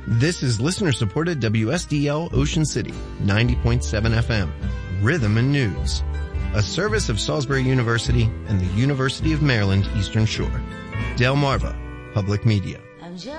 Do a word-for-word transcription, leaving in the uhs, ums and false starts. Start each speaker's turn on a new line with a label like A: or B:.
A: This is listener-supported W S D L Ocean City, ninety point seven F M, Rhythm and News, a service of Salisbury University and the University of Maryland Eastern Shore. Delmarva Public Media.